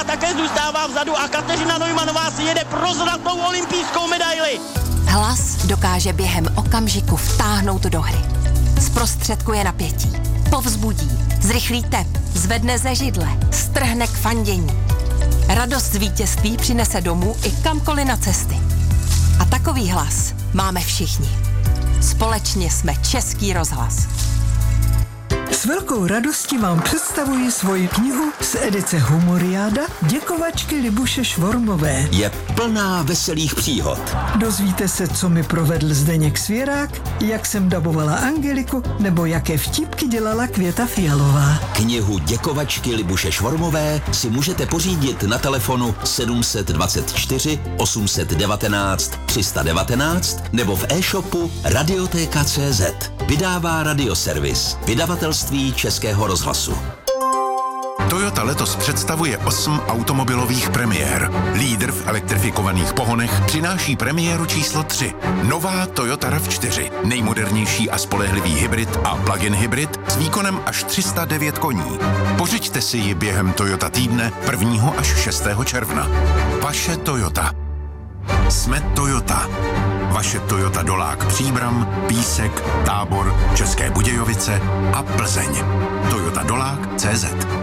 také zůstává vzadu a Kateřina Neumannová si jede pro zlatou olympijskou medaili. Hlas dokáže během okamžiku vtáhnout do hry. Zprostředkuje napětí, povzbudí, zrychlí tep, zvedne ze židle, strhne k fandění. Radost z vítězství přinese domů i kamkoliv na cesty. A takový hlas máme všichni. Společně jsme Český rozhlas. S velkou radostí vám představuji svoji knihu z edice Humoriáda Děkovačky Libuše Švormové. Je plná veselých příhod. Dozvíte se, co mi provedl Zdeněk Svěrák, jak jsem dabovala Angeliku, nebo jaké vtípky dělala Květa Fialová. Knihu Děkovačky Libuše Švormové si můžete pořídit na telefonu 724 819 319 nebo v e-shopu Radioteka.cz. Vydává Radioservis, vydavatelství Českého rozhlasu. Toyota letos představuje 8 automobilových premiér. Lídr v elektrifikovaných pohonech přináší premiéru číslo 3. Nová Toyota RAV4. Nejmodernější a spolehlivý hybrid a plug-in hybrid s výkonem až 309 koní. Pořiďte si ji během Toyota týdne 1. až 6. června. Vaše Toyota. Jsme Toyota. Vaše Toyota Dolák Příbram, Písek, Tábor, České Budějovice a Plzeň. Toyota Dolák.cz.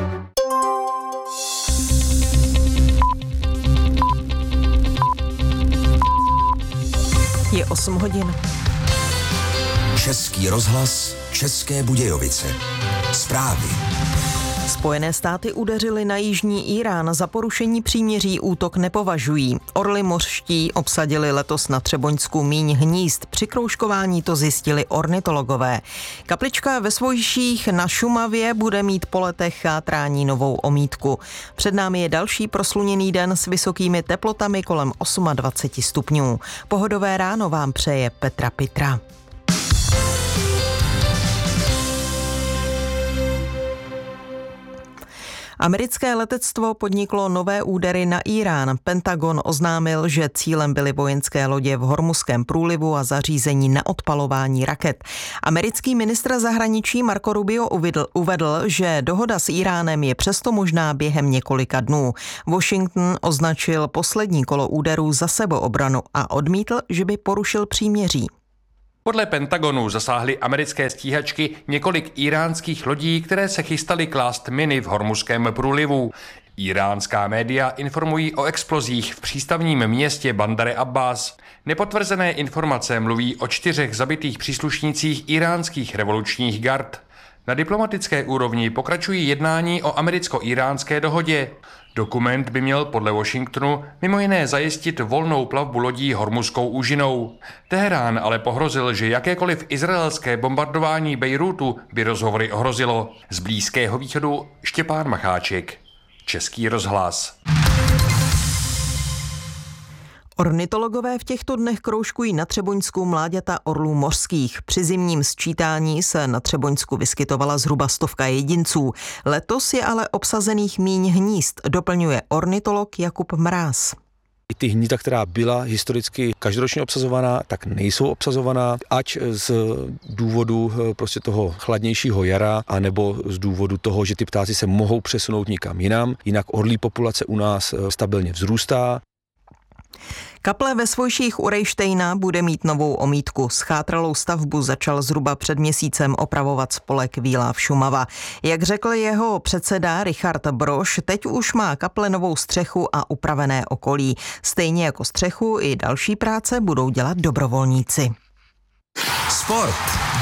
Je 8 hodin. Český rozhlas, České Budějovice. Zprávy. Spojené státy udeřily na jižní Irán, za porušení příměří útok nepovažují. Orli mořští obsadili letos na Třeboňsku míň hnízd. Při kroužkování to zjistili ornitologové. Kaplička ve Svojších na Šumavě bude mít po letech chátrání novou omítku. Před námi je další prosluněný den s vysokými teplotami kolem 28 stupňů. Pohodové ráno vám přeje Petra Pitra. Americké letectvo podniklo nové údery na Irán. Pentagon oznámil, že cílem byly vojenské lodě v Hormuzském průlivu a zařízení na odpalování raket. Americký ministr zahraničí Marco Rubio uvedl, že dohoda s Iránem je přesto možná během několika dnů. Washington označil poslední kolo úderů za sebeobranu a odmítl, že by porušil příměří. Podle Pentagonu zasáhly americké stíhačky několik iránských lodí, které se chystaly klást miny v Hormuzském průlivu. Iránská média informují o explozích v přístavním městě Bandar Abbas. Nepotvrzené informace mluví o 4 zabitých příslušnících iránských revolučních gard. Na diplomatické úrovni pokračují jednání o americko-iránské dohodě. Dokument by měl podle Washingtonu mimo jiné zajistit volnou plavbu lodí Hormuzskou úžinou. Teherán ale pohrozil, že jakékoliv izraelské bombardování Bejrútu by rozhovory ohrozilo. Z Blízkého východu Štěpán Macháček, Český rozhlas. Ornitologové v těchto dnech kroužkují na Třeboňsku mláďata orlů mořských. Při zimním sčítání se na Třeboňsku vyskytovala zhruba 100 jedinců. Letos je ale obsazených míň hnízd, doplňuje ornitolog Jakub Mráz. I ty hnízda, která byla historicky každoročně obsazovaná, tak nejsou obsazovaná, ať z důvodu prostě toho chladnějšího jara, anebo z důvodu toho, že ty ptáci se mohou přesunout někam jinam. Jinak orlí populace u nás stabilně vzrůstá. Kaple ve Svojších u Rejštejna bude mít novou omítku. Schátralou stavbu začal zhruba před měsícem opravovat spolek Výláv Šumava. Jak řekl jeho předseda Richard Brož, teď už má kaple novou střechu a upravené okolí. Stejně jako střechu i další práce budou dělat dobrovolníci. Sport.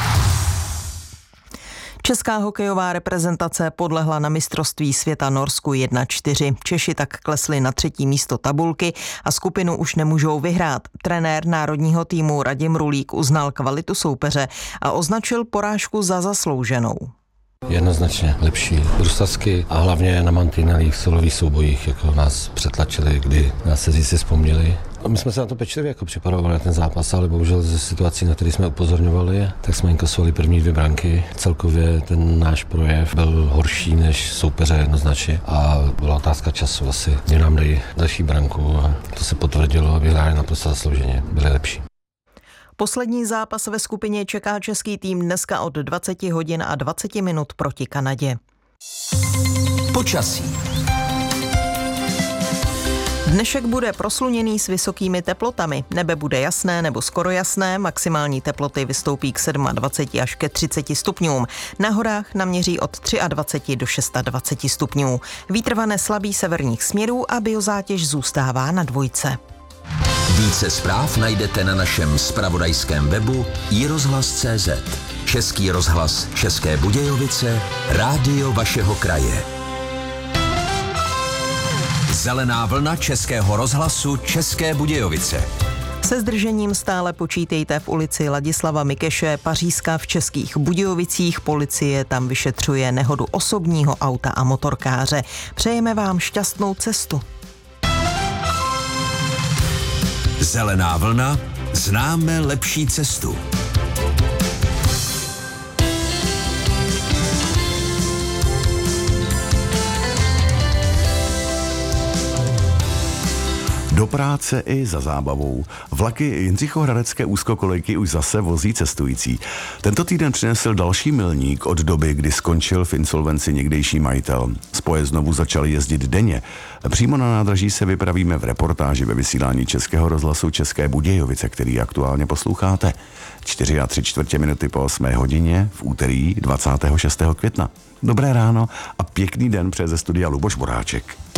Česká hokejová reprezentace podlehla na mistrovství světa Norsku 1-4. Češi tak klesli na 3. místo tabulky a skupinu už nemůžou vyhrát. Trenér národního týmu Radim Rulík uznal kvalitu soupeře a označil porážku za zaslouženou. Jednoznačně lepší bruslařsky a hlavně na mantinelích solových soubojích, jako nás přetlačili, kdy nás se vzpomněli. My jsme se na to pečlivě jako připravovali na ten zápas, ale bohužel ze situací, na které jsme upozorňovali, tak jsme inkasovali první 2 branky. Celkově ten náš projev byl horší než soupeře jednoznačně a byla otázka času asi, kdy nám dají další branku a to se potvrdilo a vyhráli naprosto zaslouženě, byli lepší. Poslední zápas ve skupině čeká český tým dneska od 20 hodin a 20 minut proti Kanadě. Počasí. Dnešek bude prosluněný s vysokými teplotami. Nebe bude jasné nebo skoro jasné, maximální teploty vystoupí k 27 až ke 30 stupňům. Na horách naměří od 23 do 26 stupňů. Vítr vane slabý severních směrů a biozátěž zůstává na 2. Více zpráv najdete na našem zpravodajském webu iRozhlas.cz. Český rozhlas České Budějovice, rádio vašeho kraje. Zelená vlna Českého rozhlasu České Budějovice. Se zdržením stále počítejte v ulici Ladislava Mikeše, Pařízka v Českých Budějovicích. Policie tam vyšetřuje nehodu osobního auta a motorkáře. Přejeme vám šťastnou cestu. Zelená vlna, známe lepší cestu. Do práce i za zábavou. Vlaky Jindřichohradecké úzkokolejky už zase vozí cestující. Tento týden přinesl další milník od doby, kdy skončil v insolvenci někdejší majitel. Spoje znovu začaly jezdit denně. Přímo na nádraží se vypravíme v reportáži ve vysílání Českého rozhlasu České Budějovice, který aktuálně posloucháte. 4:03 minuty po 8 hodině v úterý 26. května. Dobré ráno a pěkný den přeje ze studia Luboš Boráček.